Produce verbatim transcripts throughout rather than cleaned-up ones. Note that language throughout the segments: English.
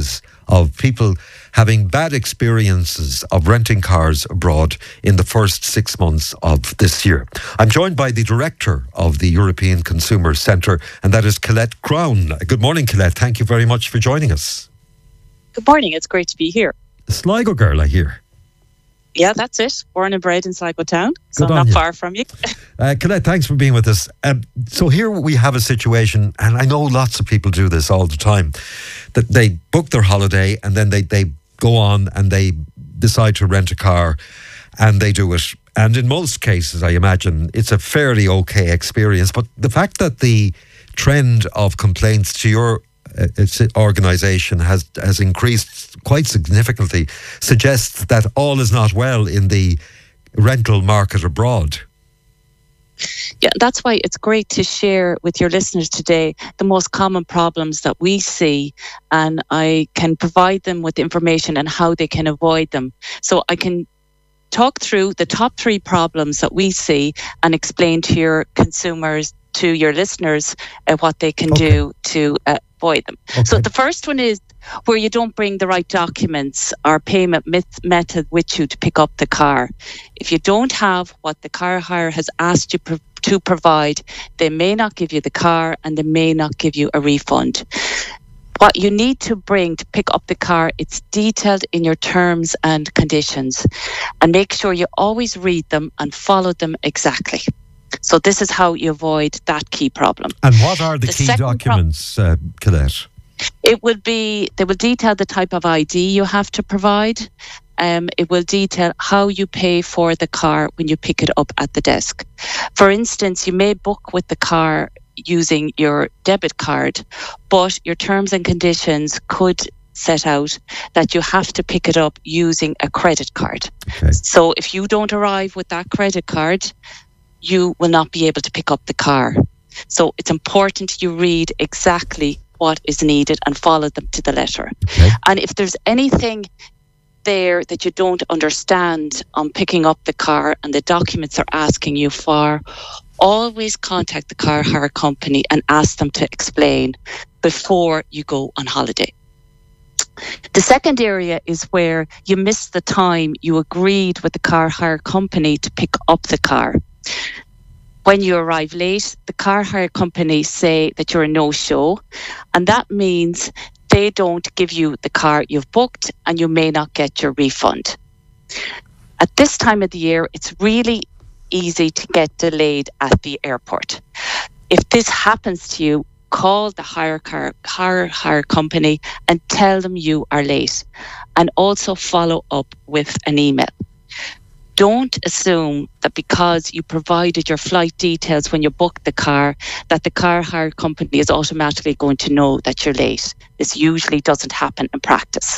cases of people having bad experiences of renting cars abroad in the first six months of this year. I'm joined by the director of the European Consumer Centre, and that is Colette Crown. Good morning, Colette. Thank you very much for joining us. Good morning. It's great to be here. Sligo girl, I hear. Yeah, that's it. Born and bred in Sligo town, so Good not you. far from you. uh, Colette, thanks for being with us. Um, so here we have a situation, and I know lots of people do this all the time, that they book their holiday and then they, they go on and they decide to rent a car and they do it. And in most cases, I imagine, it's a fairly okay experience. But the fact that the trend of complaints to your uh, organisation has has increased quite significantly suggests that all is not well in the rental market abroad. Yeah, that's why it's great to share with your listeners today the most common problems that we see, and I can provide them with information on how they can avoid them. So I can talk through the top three problems that we see and explain to your consumers, to your listeners, uh, what they can okay. do to uh, avoid them. Okay. So the first one is where you don't bring the right documents or payment met- method with you to pick up the car. If you don't have what the car hire has asked you pro- to provide, they may not give you the car and they may not give you a refund. What you need to bring to pick up the car, it's detailed in your terms and conditions, and make sure you always read them and follow them exactly. So this is how you avoid that key problem. And what are the, the key documents, pro- uh, Colette? It will be, they will detail the type of I D you have to provide. Um, it will detail how you pay for the car when you pick it up at the desk. For instance, you may book with the car using your debit card, but your terms and conditions could set out that you have to pick it up using a credit card. Okay. So if you don't arrive with that credit card, you will not be able to pick up the car. So it's important you read exactly what is needed and follow them to the letter. Okay. And if there's anything there that you don't understand on picking up the car and the documents are asking you for, always contact the car hire company and ask them to explain before you go on holiday. The second area is where you miss the time you agreed with the car hire company to pick up the car. When you arrive late, the car hire company say that you're a no-show, and that means they don't give you the car you've booked and you may not get your refund. At this time of the year, it's really easy to get delayed at the airport. If this happens to you, call the hire car hire, hire company and tell them you are late, and also follow up with an email. Don't assume that because you provided your flight details when you booked the car, that the car hire company is automatically going to know that you're late. This usually doesn't happen in practice.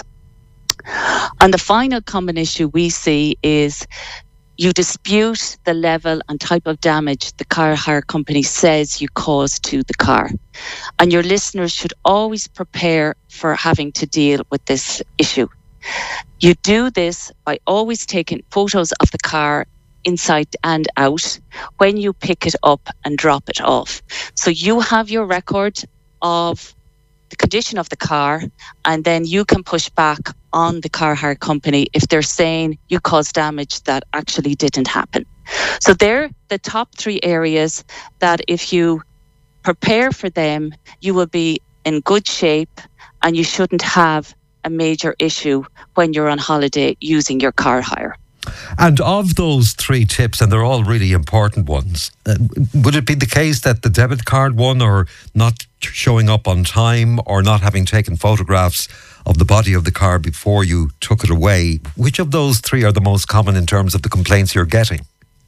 And the final common issue we see is you dispute the level and type of damage the car hire company says you caused to the car. And your listeners should always prepare for having to deal with this issue. You do this by always taking photos of the car inside and out when you pick it up and drop it off. So you have your record of the condition of the car, and then you can push back on the car hire company if they're saying you caused damage that actually didn't happen. So they're the top three areas that if you prepare for them, you will be in good shape and you shouldn't have a major issue when you're on holiday using your car hire. And of those three tips, and they're all really important ones, uh, would it be the case that the debit card one, or not showing up on time, or not having taken photographs of the body of the car before you took it away, which of those three are the most common in terms of the complaints you're getting?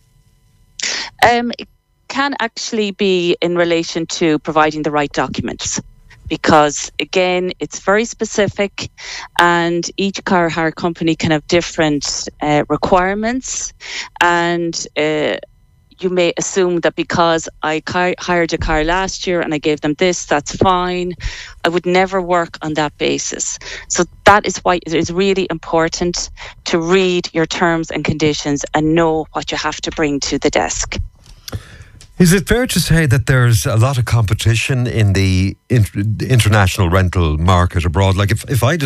Um, it can actually be in relation to providing the right documents. Because again, it's very specific, and each car hire company can have different uh, requirements, and uh, you may assume that because I car- hired a car last year and I gave them this, that's fine. I would never work on that basis. So that is why it is really important to read your terms and conditions and know what you have to bring to the desk. Is it fair to say that there's a lot of competition in the inter- international rental market abroad? Like if, if I